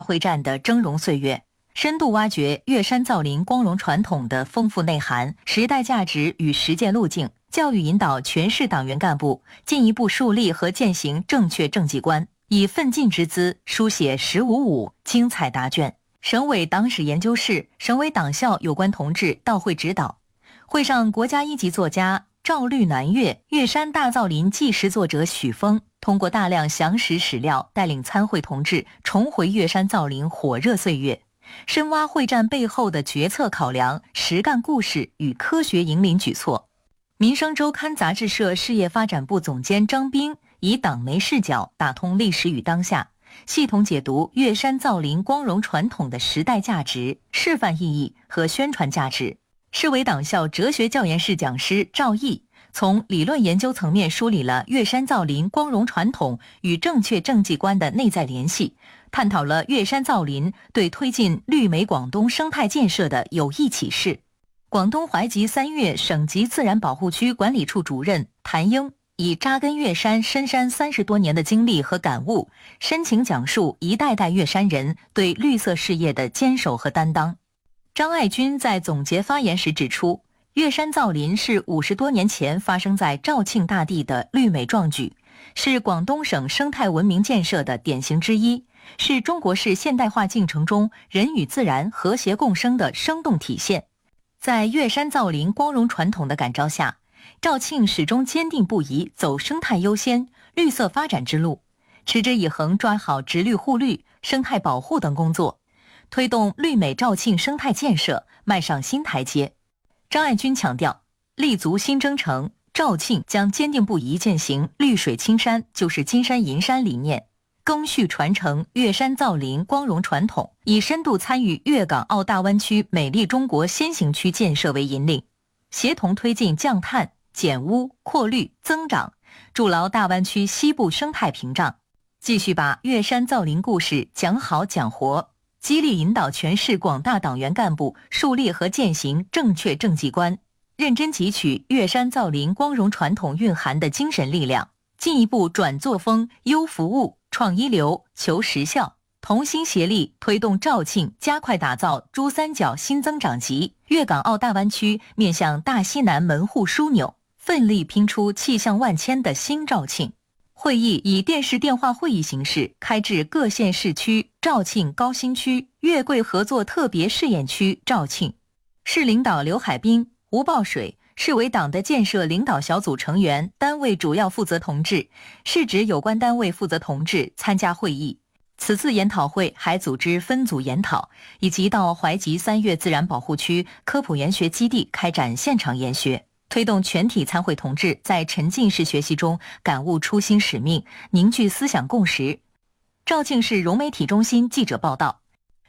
会战的峥嵘岁月，深度挖掘岳山造林光荣传统的丰富内涵、时代价值与实践路径，教育引导全市党员干部进一步树立和践行正确政绩观，以奋进之姿书写“十五五”精彩答卷。省委党史研究室、省委党校有关同志到会指导。会上，国家一级作家赵绿南岳、岳山大造林纪实作者许峰通过大量详实史料，带领参会同志重回岳山造林火热岁月，深挖会战背后的决策考量、实干故事与科学引领举措。民生周刊杂志社事业发展部总监张斌以党媒视角打通历史与当下，系统解读岳山造林光荣传统的时代价值、示范意义和宣传价值。市委党校哲学教研室讲师赵毅从理论研究层面梳理了岳山造林光荣传统与正确政绩观的内在联系，探讨了岳山造林对推进绿美广东生态建设的有益启示。广东怀集3岳省级自然保护区管理处主任谭英以扎根岳山深山30多年的经历和感悟，深情讲述一代代岳山人对绿色事业的坚守和担当。张爱军在总结发言时指出，岳山造林是50多年前发生在肇庆大地的绿美壮举，是广东省生态文明建设的典型之一，是中国式现代化进程中人与自然和谐共生的生动体现。在岳山造林光荣传统的感召下，肇庆始终坚定不移走生态优先、绿色发展之路，持之以恒抓好植绿护绿、生态保护等工作，推动绿美肇庆生态建设迈上新台阶。张爱军强调，立足新征程，肇庆将坚定不移践行绿水青山就是金山银山理念，赓续传承岳山造林光荣传统，以深度参与粤港澳大湾区美丽中国先行区建设为引领，协同推进降碳、减污、扩绿、增长，筑牢大湾区西部生态屏障，继续把岳山造林故事讲好讲活，激励引导全市广大党员干部树立和践行正确政绩观，认真汲取岳山造林光荣传统蕴含的精神力量，进一步转作风、优服务、创一流、求实效，同心协力推动肇庆加快打造珠三角新增长极、粤港澳大湾区面向大西南门户枢纽，奋力拼出气象万千的新肇庆。会议以电视电话会议形式开至各县市区肇庆高新区粤桂合作特别试验区肇庆。市领导刘海滨、吴报水，市委党的建设领导小组成员、单位主要负责同志，市直有关单位负责同志参加会议。此次研讨会还组织分组研讨，以及到怀集3岳自然保护区科普研学基地开展现场研学，推动全体参会同志在沉浸式学习中感悟初心使命，凝聚思想共识。肇庆市融媒体中心记者报道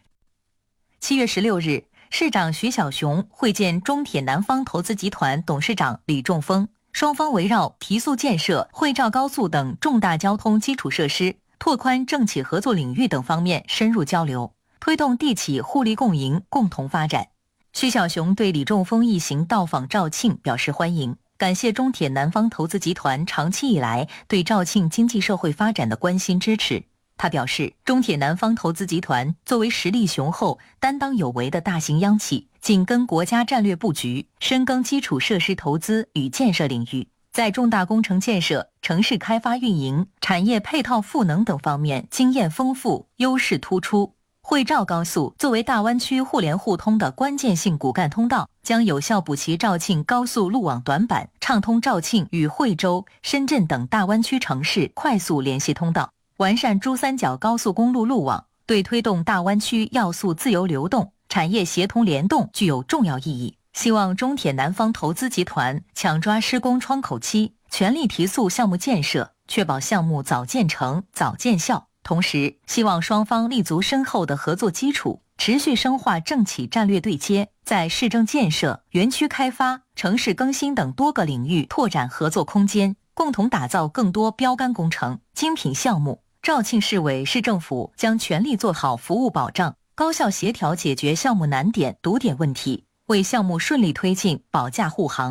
，7月16日，市长徐小雄会见中铁南方投资集团董事长李仲峰，双方围绕提速建设惠肇高速等重大交通基础设施、拓宽政企合作领域等方面深入交流，推动地企互利共赢、共同发展。徐小雄对李仲峰一行到访肇庆表示欢迎，感谢中铁南方投资集团长期以来对肇庆经济社会发展的关心支持。他表示，中铁南方投资集团作为实力雄厚、担当有为的大型央企，紧跟国家战略布局，深耕基础设施投资与建设领域，在重大工程建设、城市开发运营、产业配套赋能等方面经验丰富、优势突出。惠肇高速作为大湾区互联互通的关键性骨干通道，将有效补齐肇庆高速路网短板，畅通肇庆与惠州、深圳等大湾区城市快速联系通道，完善珠三角高速公路路网，对推动大湾区要素自由流动、产业协同联动具有重要意义。希望中铁南方投资集团抢抓施工窗口期，全力提速项目建设，确保项目早建成、早见效。同时，希望双方立足深厚的合作基础，持续深化政企战略对接，在市政建设、园区开发、城市更新等多个领域拓展合作空间，共同打造更多标杆工程、精品项目。肇庆市委市政府将全力做好服务保障，高效协调解决项目难点、堵点问题，为项目顺利推进保驾护航。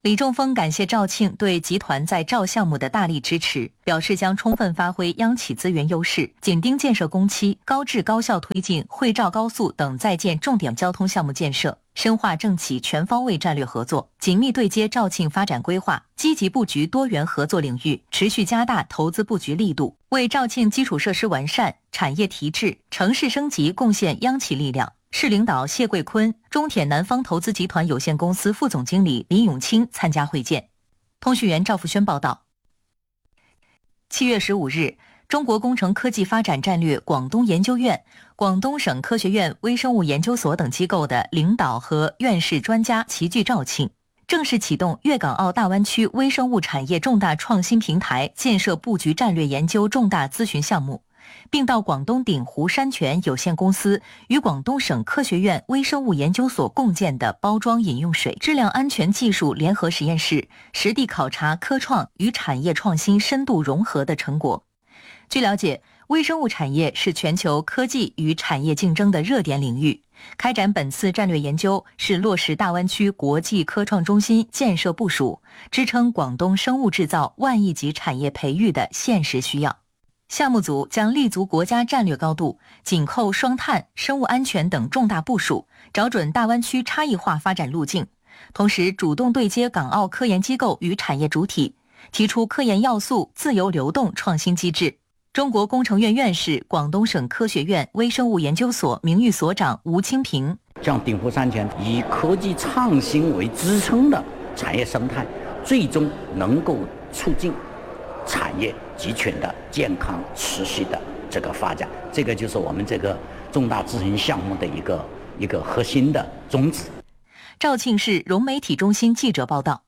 李仲峰感谢肇庆对集团在肇项目的大力支持，表示将充分发挥央企资源优势，紧盯建设工期，高质高效推进惠肇高速等在建重点交通项目建设，深化政企全方位战略合作，紧密对接肇庆发展规划，积极布局多元合作领域，持续加大投资布局力度，为肇庆基础设施完善、产业提质、城市升级贡献央企力量。市领导谢桂坤、中铁南方投资集团有限公司副总经理林永清参加会见。通讯员赵富轩报道。7月15日，中国工程科技发展战略广东研究院、广东省科学院微生物研究所等机构的领导和院士专家齐聚肇庆，正式启动粤港澳大湾区微生物产业重大创新平台建设布局战略研究重大咨询项目，并到广东鼎湖山泉有限公司与广东省科学院微生物研究所共建的包装饮用水质量安全技术联合实验室实地考察科创与产业创新深度融合的成果。据了解，微生物产业是全球科技与产业竞争的热点领域，开展本次战略研究是落实大湾区国际科创中心建设部署，支撑广东生物制造万亿级产业培育的现实需要。项目组将立足国家战略高度，紧扣双碳、生物安全等重大部署，找准大湾区差异化发展路径，同时主动对接港澳科研机构与产业主体，提出科研要素自由流动创新机制。中国工程院院士、广东省科学院微生物研究所名誉所长吴清平： 像鼎湖山泉以科技创新为支撑的产业生态，最终能够促进产业集群的健康持续的这个发展，这个就是我们这个重大咨询项目的一个核心的宗旨。 肇庆市融媒体中心记者报道。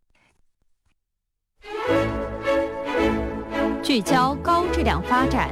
聚焦高质量发展。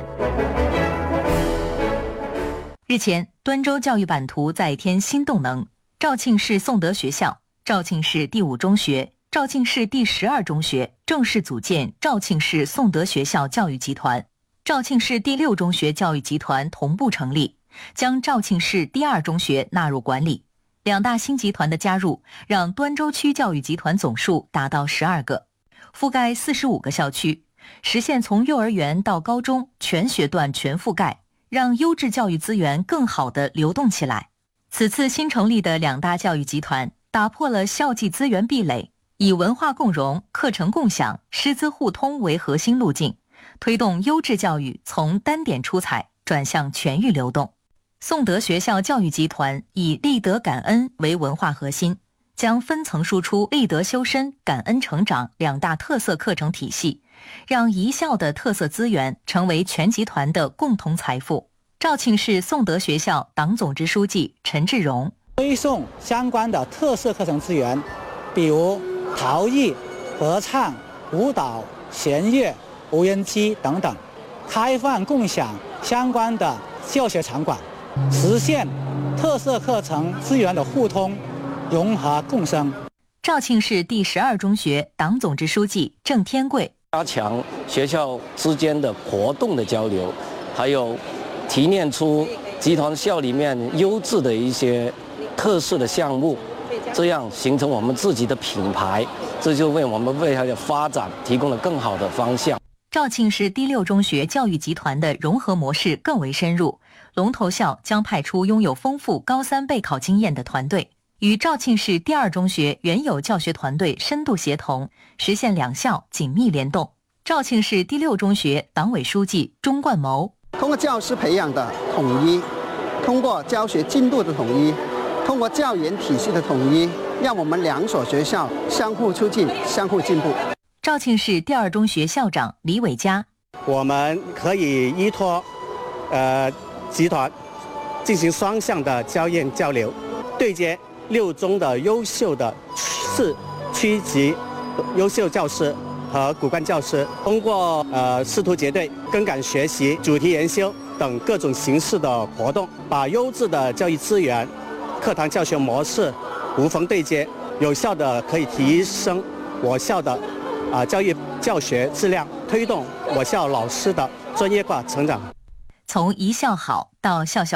日前，端州教育版图再添新动能，肇庆市颂德学校、肇庆市第5中学、肇庆市第12中学正式组建肇庆市颂德学校教育集团，肇庆市第6中学教育集团同步成立，将肇庆市第2中学纳入管理。两大新集团的加入，让端州区教育集团总数达到12个，覆盖45个校区，实现从幼儿园到高中全学段全覆盖，让优质教育资源更好地流动起来。此次新成立的两大教育集团，打破了校际资源壁垒，以文化共融、课程共享、师资互通为核心路径，推动优质教育从单点出彩转向全域流动。颂德学校教育集团以立德感恩为文化核心，将分层输出立德修身、感恩成长两大特色课程体系，让一校的特色资源成为全集团的共同财富。肇庆市颂德学校党总支书记陈志荣： 推送相关的特色课程资源，比如陶艺、合唱、舞蹈、弦乐、无人机等等，开放共享相关的教学场馆，实现特色课程资源的互通、融合共生。 肇庆市第12中学党总支书记郑天贵： 加强学校之间的活动的交流，还有提炼出集团校里面优质的一些特色的项目，这样形成我们自己的品牌，这就为我们未来的发展提供了更好的方向。 肇庆市第6中学教育集团的融合模式更为深入，龙头校将派出拥有丰富高3备考经验的团队，与肇庆市第2中学原有教学团队深度协同，实现两校紧密联动。肇庆市第6中学党委书记钟冠谋： 通过教师培养的统一，通过教学进度的统一，通过教研体系的统一，让我们两所学校相互促进、相互进步。 肇庆市第2中学校长李伟佳： 我们可以依托集团进行双向的交验交流，对接6中的优秀的市区级优秀教师和骨干教师，通过师徒结对、跟岗学习、主题研修等各种形式的活动，把优质的教育资源、课堂教学模式无缝对接，有效的可以提升我校的教育教学质量，推动我校老师的专业化成长。 从一校好到校校优，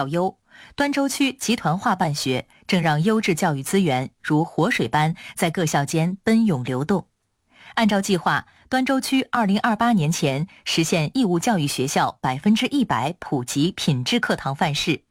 端州区集团化办学正让优质教育资源如活水般在各校间奔涌流动。按照计划，端州区2028年前实现义务教育学校100%普及品质课堂范式。